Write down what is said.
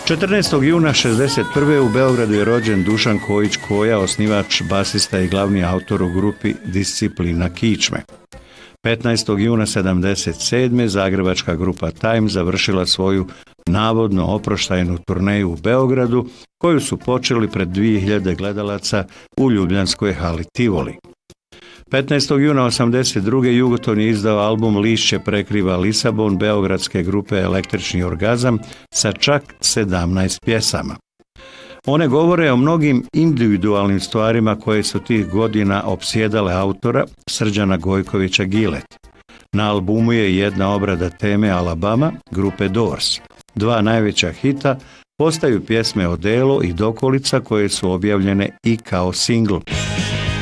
14. juna 1961. u Beogradu je rođen Dušan Kojić Koja, osnivač, basista i glavni autor u grupi Disciplina kičme. 15. juna 1977. zagrebačka grupa Time završila svoju navodno oproštajnu turneju u Beogradu, koju su počeli pred 2000 gledalaca u ljubljanskoj hali Tivoli. 15. juna 1982. Jugoton je izdao album Lišće prekriva Lisabon beogradske grupe Električni orgazam sa čak 17 pjesama. One govore o mnogim individualnim stvarima koje su tih godina opsjedale autora Srđana Gojkovića Gilet. Na albumu je jedna obrada teme Alabama grupe Doors. Dva najveća hita postaju pjesme Odelo i Dokolica koje su objavljene i kao singl.